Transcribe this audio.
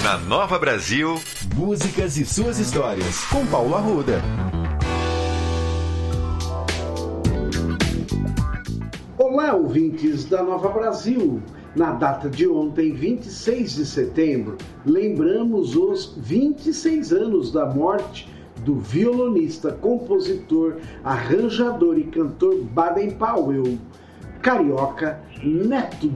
Na Nova Brasil, músicas e suas histórias, com Paulo Arruda. Olá, ouvintes da Nova Brasil. Na data de ontem, 26 de setembro, lembramos os 26 anos da morte do violonista, compositor, arranjador e cantor Baden Powell, carioca, neto